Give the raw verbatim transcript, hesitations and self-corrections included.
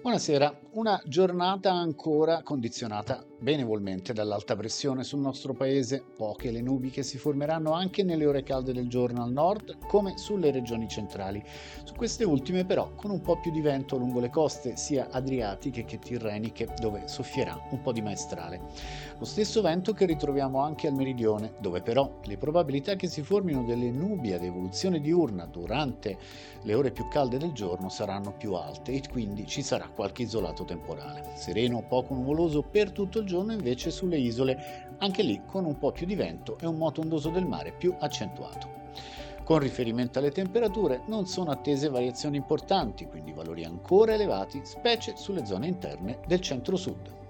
Buonasera, una giornata ancora condizionata benevolmente dall'alta pressione sul nostro paese, poche le nubi che si formeranno anche nelle ore calde del giorno al nord come sulle regioni centrali. Su queste ultime però con un po' più di vento lungo le coste sia adriatiche che tirreniche dove soffierà un po' di maestrale. Lo stesso vento che ritroviamo anche al meridione dove però le probabilità che si formino delle nubi ad evoluzione diurna durante le ore più calde del giorno saranno più alte e quindi ci sarà qualche isolato temporale. Sereno o poco nuvoloso per tutto il giorno invece sulle isole, anche lì con un po' più di vento e un moto ondoso del mare più accentuato. Con riferimento alle temperature non sono attese variazioni importanti, quindi valori ancora elevati, specie sulle zone interne del centro-sud.